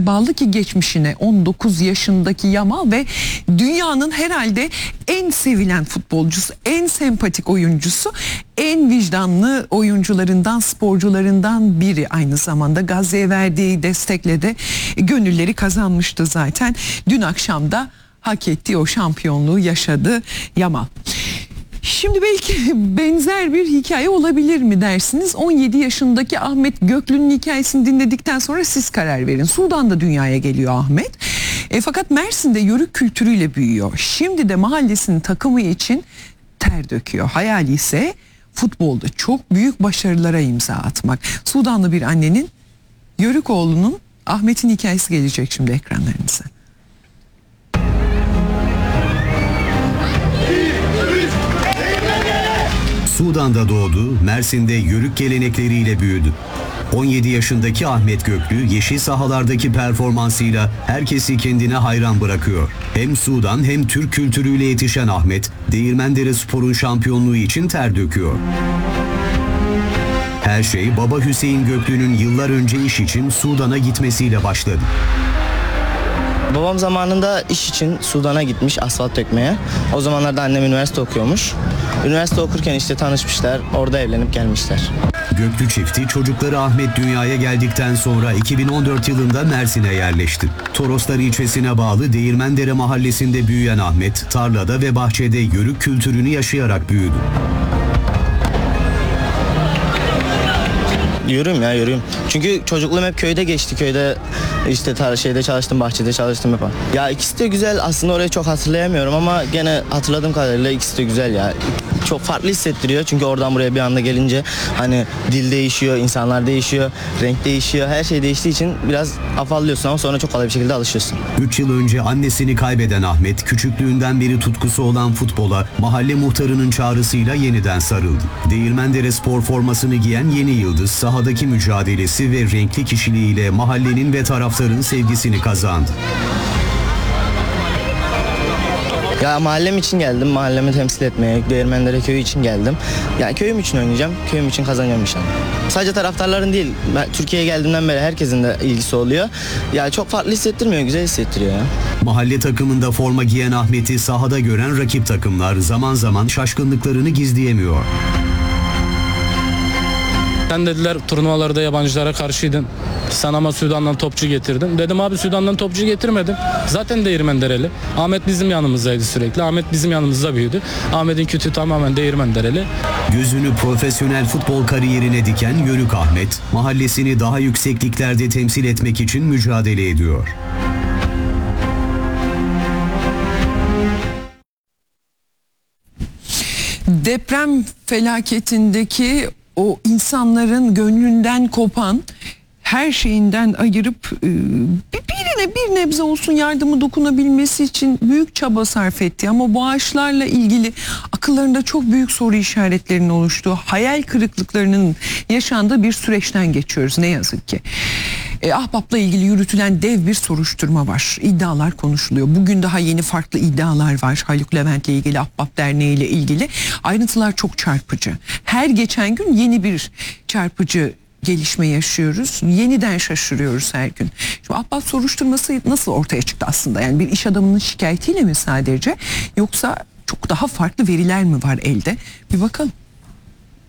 kadar bağlı ki geçmişine. 19 yaşındaki Yamal ve dünyanın herhalde en sevilen futbolcusu, en sempatik oyuncusu, en vicdanlı oyuncularından, sporcularından biri. Aynı zamanda Gazze'ye verdiği destekle de gönülleri kazanmıştı zaten. Dün akşam da hak ettiği o şampiyonluğu yaşadı Yamal. Şimdi belki benzer bir hikaye olabilir mi dersiniz? 17 yaşındaki Ahmet Göklü'nün hikayesini dinledikten sonra siz karar verin. Sudan'da dünyaya geliyor Ahmet. Fakat Mersin'de yörük kültürüyle büyüyor. Şimdi de mahallesinin takımı için ter döküyor. Hayali ise futbolda çok büyük başarılara imza atmak. Sudanlı bir annenin yörük oğlunun, Ahmet'in hikayesi gelecek şimdi ekranlarınıza. Sudan'da doğdu, Mersin'de yörük gelenekleriyle büyüdü. 17 yaşındaki Ahmet Göklü, yeşil sahalardaki performansıyla herkesi kendine hayran bırakıyor. Hem Sudan hem Türk kültürüyle yetişen Ahmet, Değirmenderespor'un şampiyonluğu için ter döküyor. Her şey baba Hüseyin Göklü'nün yıllar önce iş için Sudan'a gitmesiyle başladı. Babam zamanında iş için Sudan'a gitmiş asfalt dökmeye. O zamanlarda annem üniversite okuyormuş. Üniversite okurken işte tanışmışlar, orada evlenip gelmişler. Göklü çifti çocukları Ahmet dünyaya geldikten sonra 2014 yılında Mersin'e yerleşti. Toroslar ilçesine bağlı Değirmendere mahallesinde büyüyen Ahmet, tarlada ve bahçede yörük kültürünü yaşayarak büyüdü. Yürüyorum. Çünkü çocukluğum hep köyde geçti. Köyde işte şeyde çalıştım, bahçede çalıştım hep. Ya ikisi de güzel. Aslında orayı çok hatırlayamıyorum ama gene hatırladığım kadarıyla ikisi de güzel ya. Çok farklı hissettiriyor çünkü oradan buraya bir anda gelince hani dil değişiyor, insanlar değişiyor, renk değişiyor, her şey değiştiği için biraz afallıyorsun ama sonra çok kolay bir şekilde alışıyorsun. 3 yıl önce annesini kaybeden Ahmet, küçüklüğünden beri tutkusu olan futbola mahalle muhtarının çağrısıyla yeniden sarıldı. Değirmenderespor formasını giyen yeni yıldız, sahadaki mücadelesi ve renkli kişiliğiyle mahallenin ve taraftarın sevgisini kazandı. Ya mahallem için geldim, mahallemi temsil etmeye, Değirmendere köyü için geldim. Yani köyüm için oynayacağım, köyüm için kazanacağım inşallah. Sadece taraftarların değil, ben Türkiye'ye geldiğimden beri herkesin de ilgisi oluyor. Ya çok farklı hissettirmiyor, güzel hissettiriyor ya. Mahalle takımında forma giyen Ahmet'i sahada gören rakip takımlar zaman zaman şaşkınlıklarını gizleyemiyor. Sen dediler turnuvalarda yabancılara karşıydın. Sen ama Sudan'dan topçu getirdin. Dedim abi Sudan'dan topçu getirmedim. Zaten Değirmendereli. Ahmet bizim yanımızdaydı sürekli. Ahmet bizim yanımızda büyüdü. Ahmet'in kütüğü tamamen Değirmendereli. Gözünü profesyonel futbol kariyerine diken yörük Ahmet, mahallesini daha yüksekliklerde temsil etmek için mücadele ediyor. Deprem felaketindeki o insanların gönlünden kopan, her şeyinden ayırıp birine bir nebze olsun yardımı dokunabilmesi için büyük çaba sarf etti. Ama bu ağaçlarla ilgili akıllarında çok büyük soru işaretlerinin oluştuğu, hayal kırıklıklarının yaşandığı bir süreçten geçiyoruz ne yazık ki. Ahbap'la ilgili yürütülen dev bir soruşturma var. İddialar konuşuluyor. Bugün daha yeni farklı iddialar var. Haluk Levent'le ilgili, Ahbap Derneği ile ilgili. Ayrıntılar çok çarpıcı. Her geçen gün yeni bir çarpıcı gelişme yaşıyoruz. Yeniden şaşırıyoruz her gün. Şimdi Ahbap soruşturması nasıl ortaya çıktı aslında? Yani bir iş adamının şikayetiyle mi sadece? Yoksa çok daha farklı veriler mi var elde? Bir bakalım.